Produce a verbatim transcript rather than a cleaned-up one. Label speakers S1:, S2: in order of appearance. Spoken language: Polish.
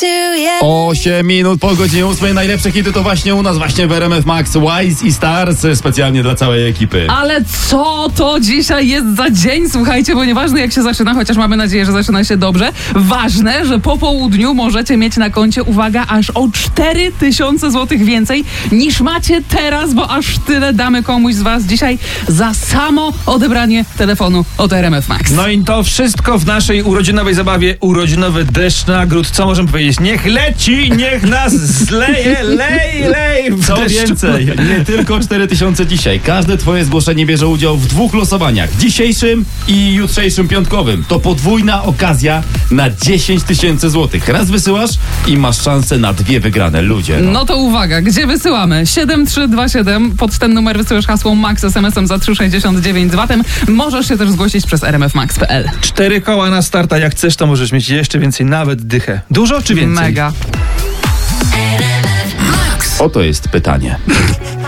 S1: osiem minut po godzinie ósmej. Najlepsze hity to właśnie u nas, właśnie w R M F Max. Wise i Stars specjalnie dla całej ekipy.
S2: Ale co to dzisiaj jest za dzień? Słuchajcie, bo nieważne jak się zaczyna, chociaż mamy nadzieję, że zaczyna się dobrze. Ważne, że po południu możecie mieć na koncie, uwaga, aż o cztery tysiące złotych więcej niż macie teraz, bo aż tyle damy komuś z was dzisiaj za samo odebranie telefonu od R M F Max.
S3: No i to wszystko w naszej urodzinowej zabawie. Urodzinowy deszcz nagród. Co możemy powiedzieć? Niech leci, niech nas zleje, lej, lej w
S1: Co
S3: deszczu.
S1: więcej, nie tylko cztery tysiące dzisiaj. Każde twoje zgłoszenie bierze udział w dwóch losowaniach. Dzisiejszym i jutrzejszym piątkowym. To podwójna okazja na dziesięć tysięcy złotych. Raz wysyłasz i masz szansę na dwie wygrane, ludzie. No.
S2: No to uwaga, gdzie wysyłamy? siedem trzy dwa siedem, pod ten numer wysyłasz hasło MAX es em esem za trzy sześćdziesiąt dziewięć z vatem. Możesz się też zgłosić przez r m f max kropka p l.
S3: Cztery koła na start, a jak chcesz, to możesz mieć jeszcze więcej, nawet dychę. Dużo czy więcej?
S2: Mega.
S1: Oto jest pytanie.